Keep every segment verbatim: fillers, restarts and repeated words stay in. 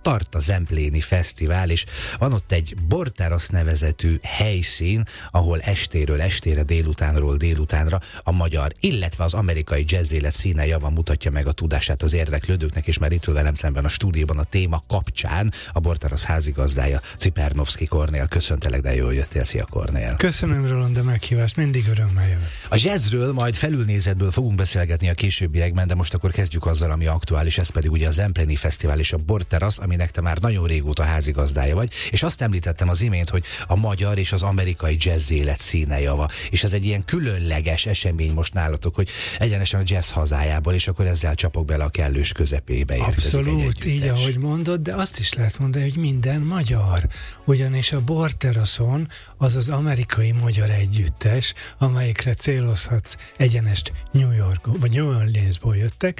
tart a Zempléni Fesztivál, és van ott egy Borterasz nevezetű helyszín, ahol estéről estére, délutánról délutánra a magyar, illetve az amerikai jazzélet színe java mutatja meg a tudását az érdeklődőknek, és már itt ül velem szemben a stúdióban a téma kapcsán a Borterasz házigazdája, Cipernowski Kornél. Köszöntelek, de jól jöttél. Szia, Kornél. Köszönöm, Roland, a meghívást, mindig örömmel jövök. A jazzről majd felülnézetből fogunk beszélgetni a későbbiekben, de most akkor kezdjük azzal, ami aktuális, ez pedig ugye a Zempléni Fesztivál és a Borterasz, aminek te már nagyon régóta házigazdája vagy, és azt említettem az imént, hogy a magyar és az amerikai jazzélet színe java, és ez egy ilyen különleges esemény most nálatok, hogy egyenesen a jazz hazájából, és akkor ezzel csapok bele a kellős közepébe érkezik. Abszolút, így ahogy mondod, de azt is lehet mondani, hogy minden magyar, ugyanis a Borteraszon az az amerikai magyar együttes, amelyikre célozhatsz, egyenest New York, vagy New Orleansból jöttek,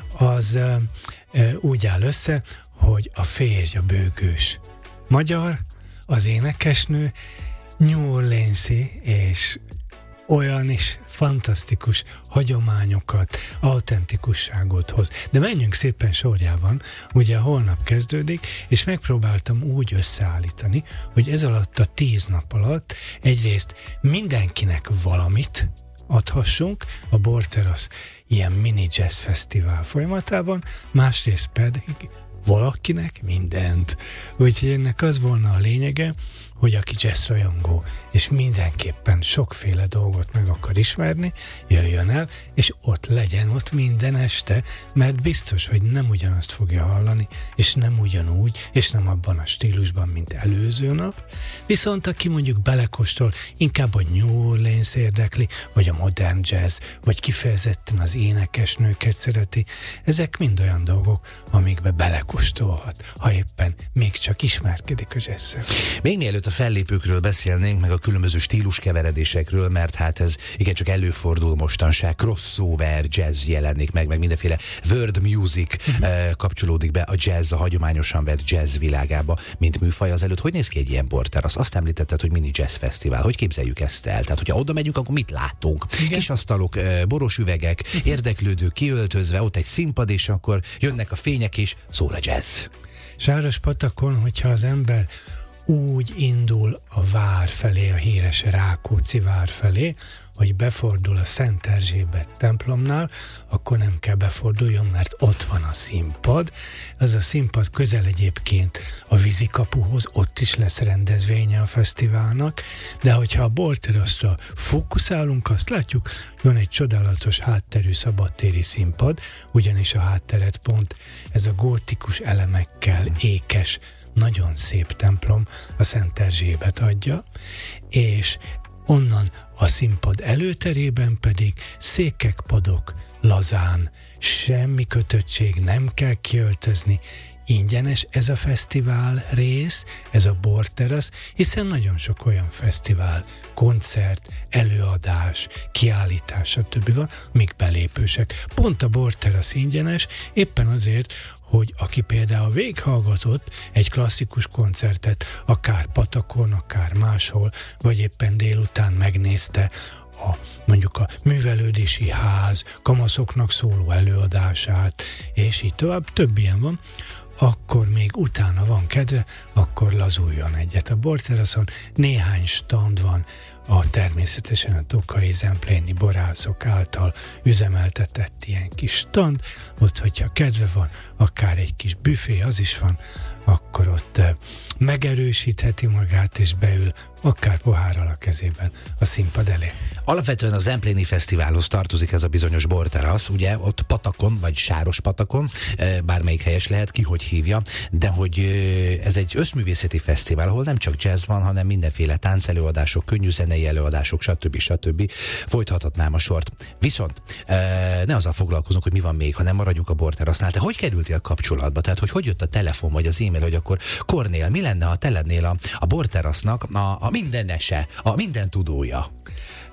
az e, e, úgy áll össze, hogy a férj a bőgős magyar, az énekesnő New Orleans-i, és olyan is fantasztikus hagyományokat, autentikusságot hoz. De menjünk szépen sorjában, ugye holnap kezdődik, és megpróbáltam úgy összeállítani, hogy ez alatt a tíz nap alatt egyrészt mindenkinek valamit adhassunk a Borterasz ilyen mini jazz fesztivál folyamatában, másrészt pedig valakinek mindent. Úgyhogy ennek az volna a lényege, hogy aki jazz rajongó, és mindenképpen sokféle dolgot meg akar ismerni, jöjjön el, és ott legyen ott minden este, mert biztos, hogy nem ugyanazt fogja hallani, és nem ugyanúgy, és nem abban a stílusban, mint előző nap. Viszont aki mondjuk belekóstol, inkább a New Orleans érdekli, vagy a modern jazz, vagy kifejezetten az énekesnőket szereti, ezek mind olyan dolgok, amikbe belekóstolhat, ha éppen még csak ismerkedik a jazz-szel. Még mielőtt a fellépőkről beszélnénk, meg a különböző stíluskeveredésekről, mert hát ez igencsak előfordul mostanság, crossover jazz jelenik meg, meg mindenféle world music uh-huh. eh, kapcsolódik be a jazz, a hagyományosan vett jazz világába, mint műfaj. Azelőtt hogy néz ki egy ilyen Borterasz? Azt említetted, hogy mini jazz fesztivál. Hogy képzeljük ezt el? Tehát, hogyha oda megyünk, akkor mit látunk? Igen. Kis asztalok, eh, boros üvegek, uh-huh. érdeklődők kiöltözve, ott egy színpad, és akkor jönnek a fények, és szól a jazz. Sárospatakon, hogyha az ember úgy indul a vár felé, a híres Rákóczi vár felé, hogy befordul a Szent Erzsébet templomnál, akkor nem kell beforduljon, mert ott van a színpad. Ez a színpad közel egyébként a vízikapuhoz, ott is lesz rendezvénye a fesztiválnak, de hogyha a Borteraszra fókuszálunk, azt látjuk, van egy csodálatos hátterű szabadtéri színpad, ugyanis a hátteret pont ez a gótikus elemekkel ékes, nagyon szép templom, a Szent Erzsébet adja, és onnan a színpad előterében pedig székek, padok, lazán, semmi kötöttség, nem kell kiöltözni, ingyenes ez a fesztivál rész, ez a Borterasz, hiszen nagyon sok olyan fesztivál, koncert, előadás, kiállítás, stb. Van, mik belépősek. Pont a Borterasz ingyenes, éppen azért, hogy aki például végighallgatott egy klasszikus koncertet, akár Patakon, akár máshol, vagy éppen délután megnézte a, mondjuk a művelődési ház, kamaszoknak szóló előadását, és így tovább, több ilyen van, akkor még utána van kedve, akkor lazuljon egyet a Borteraszon. Néhány stand van, a természetesen a tokai zempléni borászok által üzemeltetett ilyen kis stand, ott, hogyha kedve van, akár egy kis büfé, az is van, akkor ott megerősítheti magát, és beül akár pohárral a kezében a színpad elé. Alapvetően a Zempléni Fesztiválhoz tartozik ez a bizonyos Borterasz, ugye ott Patakon, vagy Sárospatakon, bármelyik helyes lehet, ki hogy hívja, de hogy ez egy összművészeti fesztivál, ahol nem csak jazz van, hanem mindenféle táncelőadások, könnyű zenei előadások, stb. stb. Folytathatnám a sort. Viszont ne azzal foglalkozunk, hogy mi van még, hanem maradjunk a Borterasznál. Te hogy kerültél kapcsolatba? Tehát, hogy hogy jött a telefon, vagy az e-mail, hogy akkor Kornél, mi lenne, ha te lennél a, a Borterasznak a, a mindenese, a minden tudója?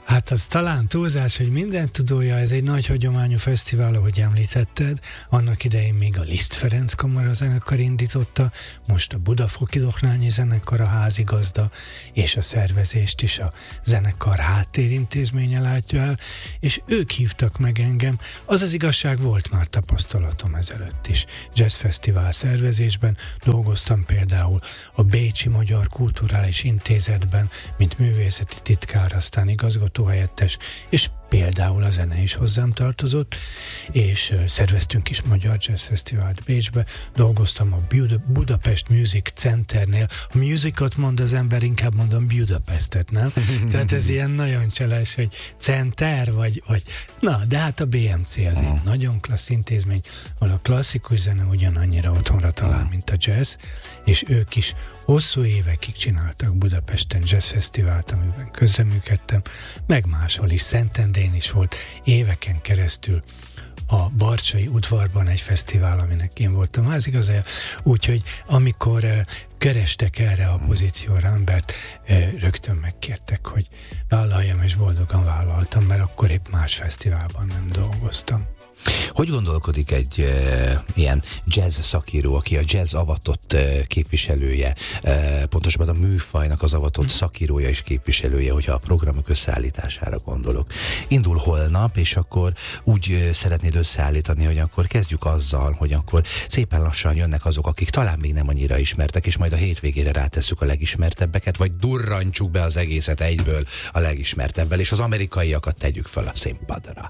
Hát az talán túlzás, hogy minden tudója, ez egy nagy hagyományú fesztivál, ahogy említetted. Annak idején még a Liszt Ferenc Kamara zenekar indította, most a Budafoki Dohnányi zenekar a házigazda, és a szervezést is a zenekar háttérintézménye látja el, és ők hívtak meg engem. Az az igazság, volt már tapasztalatom ezelőtt is. Jazzfesztivál szervezésben dolgoztam például a Bécsi Magyar Kulturális Intézetben, mint művészeti titkár, aztán igazgatóhelyettes, és például a zene is hozzám tartozott, és uh, szerveztünk is Magyar Jazz Fesztivált Bécsbe, dolgoztam a Buda- Budapest Music Centernél. A musicot mond az ember, inkább mondom Budapestet, nem? Tehát ez ilyen nagyon cseles, hogy center, vagy, vagy... Na, de hát a bé em cé az egy nagyon klassz intézmény, ahol a klasszikus zene ugyanannyira otthonra talál, mint a jazz, és ők is hosszú évekig csináltak Budapesten jazzfesztivált, amiben közreműködtem, meg máshol is, Szentendrén is volt éveken keresztül a Barcsai udvarban egy fesztivál, aminek én voltam házigazdája, úgyhogy amikor uh, kerestek erre a pozícióra embert, uh, rögtön megkértek, hogy vállaljam, és boldogan vállaltam, mert akkor épp más fesztiválban nem dolgoztam. Hogy gondolkodik egy e, ilyen jazz szakíró, aki a jazz avatott e, képviselője, e, pontosabban a műfajnak az avatott szakírója és képviselője, hogyha a programok összeállítására gondolok. Indul holnap, és akkor úgy e, szeretnéd összeállítani, hogy akkor kezdjük azzal, hogy akkor szépen lassan jönnek azok, akik talán még nem annyira ismertek, és majd a hétvégére rátesszük a legismertebbeket, vagy durrantsuk be az egészet egyből a legismertebbel, és az amerikaiakat tegyük fel a színpadra.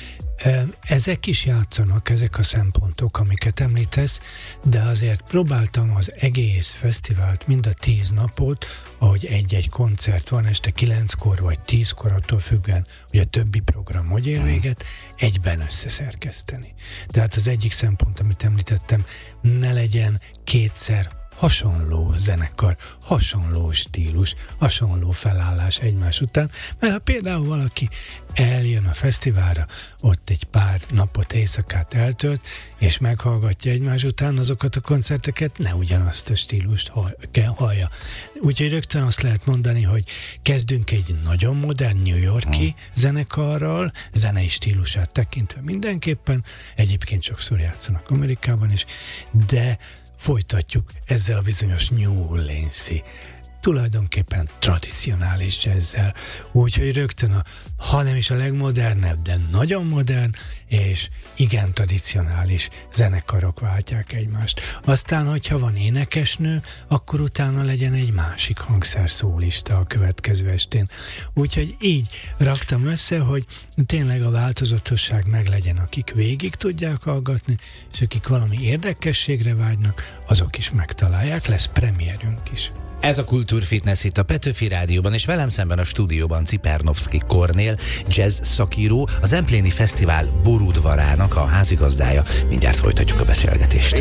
Ezek is játszanak, ezek a szempontok, amiket említesz, de azért próbáltam az egész fesztivált, mind a tíz napot, ahogy egy-egy koncert van este kilenckor vagy tízkor, attól függően, hogy a többi program hogy ér véget, egyben összeszerkeszteni. Tehát az egyik szempont, amit említettem, ne legyen kétszer hasonló zenekar, hasonló stílus, hasonló felállás egymás után, mert ha például valaki eljön a fesztiválra, ott egy pár napot, éjszakát eltölt, és meghallgatja egymás után azokat a koncerteket, ne ugyanazt a stílust hall, kell hallja. Úgyhogy rögtön azt lehet mondani, hogy kezdünk egy nagyon modern New York-i zenekarral, zenei stílusát tekintve mindenképpen, egyébként sokszor játszanak Amerikában is, de folytatjuk ezzel a bizonyos New Orleans-i, tulajdonképpen tradicionális jazzzel, úgyhogy rögtön a, ha nem is a legmodernebb, de nagyon modern és igen tradicionális zenekarok váltják egymást. Aztán, hogyha van énekesnő, akkor utána legyen egy másik hangszerszólista a következő estén. Úgyhogy így raktam össze, hogy tényleg a változatosság meglegyen, akik végig tudják hallgatni, és akik valami érdekességre vágynak, azok is megtalálják, lesz premierünk is. Ez a Kultúrfitness itt a Petőfi Rádióban, és velem szemben a stúdióban Cipernovszky Kornél, jazz szakíró, az Empléni Fesztivál borudvarának a házigazdája. Mindjárt folytatjuk a beszélgetést.